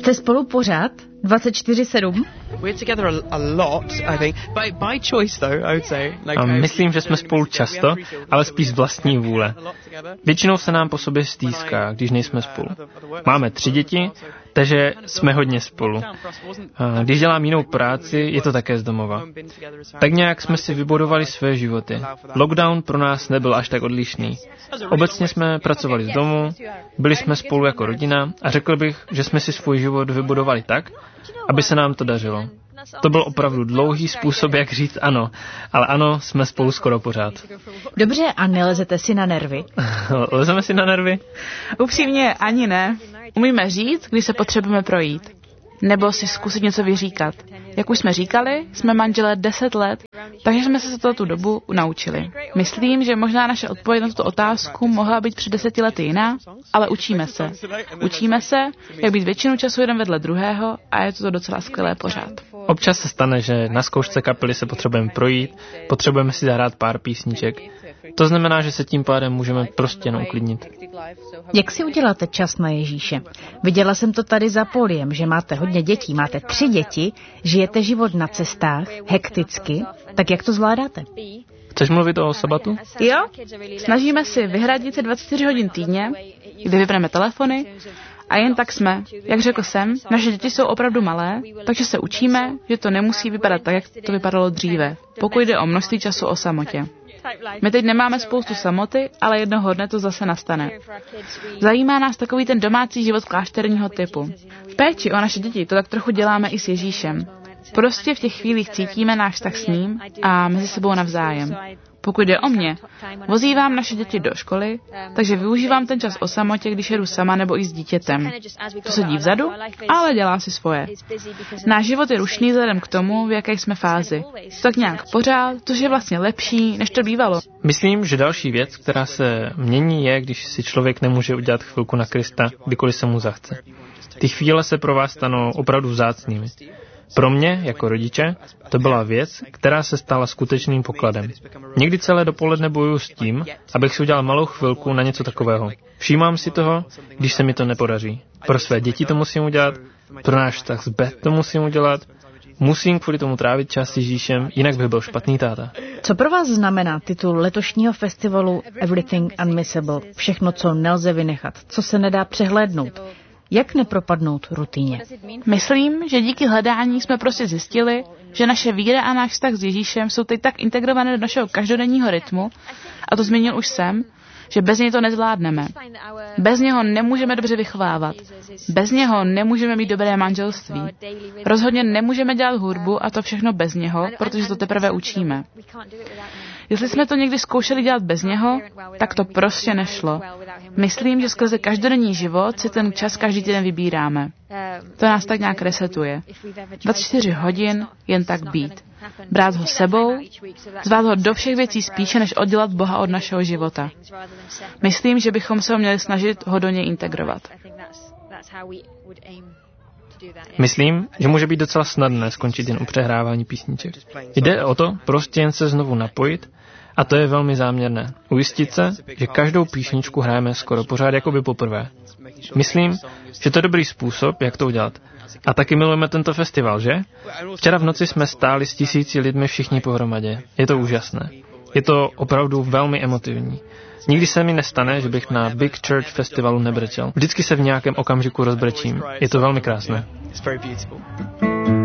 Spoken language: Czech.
Jste spolu pořád? 24/7? Myslím, že jsme spolu často, ale spíš z vlastní vůle. Většinou se nám po sobě stýská, když nejsme spolu. Máme 3 děti, takže jsme hodně spolu. Když dělám jinou práci, je to také z domova. Tak nějak jsme si vybudovali své životy. Lockdown pro nás nebyl až tak odlišný. Obecně jsme pracovali z domu, byli jsme spolu jako rodina a řekl bych, že jsme si svůj život vybudovali tak, aby se nám to dařilo. To byl opravdu dlouhý způsob, jak říct ano, ale ano, jsme spolu skoro pořád. Dobře, a nelezete si na nervy? Lezeme si na nervy? Upřímně ani ne. Umíme říct, kdy se potřebujeme projít. Nebo si zkusit něco vyříkat. Jak už jsme říkali, jsme manželé 10 let, takže jsme se za tu dobu naučili. Myslím, že možná naše odpověď na tuto otázku mohla být před 10 lety jiná, ale učíme se. Učíme se, jak být většinu času jeden vedle druhého a je to docela skvělé pořád. Občas se stane, že na zkoušce kapely se potřebujeme projít, potřebujeme si zahrát pár písniček. To znamená, že se tím pádem můžeme prostě jenom uklidnit. Jak si uděláte čas na Ježíše? Viděla jsem to tady za Poliem, že máte hodně dětí, máte 3 děti, žijete život na cestách, hekticky, tak jak to zvládáte? Chceš mluvit o sabatu? Jo, snažíme si vyhradit se 24 hodin týdně, kdy vypneme telefony a jen tak jsme. Jak řekl jsem, naše děti jsou opravdu malé, takže se učíme, že to nemusí vypadat tak, jak to vypadalo dříve, pokud jde o množství času o samotě. My teď nemáme spoustu samoty, ale jednoho dne to zase nastane. Zajímá nás takový ten domácí život klášterního typu. V péči o naše děti to tak trochu děláme i s Ježíšem. Prostě v těch chvílích cítíme náš vztah s ním a mezi sebou navzájem. Pokud jde o mě, vozívám naše děti do školy, takže využívám ten čas o samotě, když jedu sama nebo i s dítětem. To sedí vzadu, ale dělá si svoje. Náš život je rušný vzhledem k tomu, v jaké jsme fázi. Tak nějak pořád, což je vlastně lepší, než to bývalo. Myslím, že další věc, která se mění, je, když si člověk nemůže udělat chvilku na Krista, kdykoliv se mu zachce. Ty chvíle se pro vás stanou opravdu vzácnými. Pro mě, jako rodiče, to byla věc, která se stala skutečným pokladem. Někdy celé dopoledne bojuju s tím, abych si udělal malou chvilku na něco takového. Všímám si toho, když se mi to nepodaří. Pro své děti to musím udělat, pro náš vztah s Beth to musím udělat, musím kvůli tomu trávit čas s Ježíšem, jinak bych byl špatný táta. Co pro vás znamená titul letošního festivalu Everything Unmissable? Všechno, co nelze vynechat, co se nedá přehlédnout? Jak nepropadnout rutině? Myslím, že díky hledání jsme prostě zjistili, že naše víra a náš vztah s Ježíšem jsou teď tak integrované do našeho každodenního rytmu, a to zmínil už jsem, že bez něj to nezvládneme. Bez něho nemůžeme dobře vychovávat. Bez něho nemůžeme mít dobré manželství. Rozhodně nemůžeme dělat hudbu a to všechno bez něho, protože to teprve učíme. Jestli jsme to někdy zkoušeli dělat bez něho, tak to prostě nešlo. Myslím, že skrze každodenní život si ten čas každý týden vybíráme. To nás tak nějak resetuje. 24 hodin jen tak být. Brát ho sebou, zvát ho do všech věcí spíše, než oddělat Boha od našeho života. Myslím, že bychom se ho měli snažit ho do něj integrovat. Myslím, že může být docela snadné skončit jen u přehrávání písniček. Jde o to prostě jen se znovu napojit a to je velmi záměrné. Ujistit se, že každou písničku hrajeme skoro pořád jakoby poprvé. Myslím, že to je dobrý způsob, jak to udělat. A taky milujeme tento festival, že? Včera v noci jsme stáli s 1000 lidmi všichni pohromadě. Je to úžasné. Je to opravdu velmi emotivní. Nikdy se mi nestane, že bych na Big Church festivalu nebrečel. Vždycky se v nějakém okamžiku rozbrečím. Je to velmi krásné.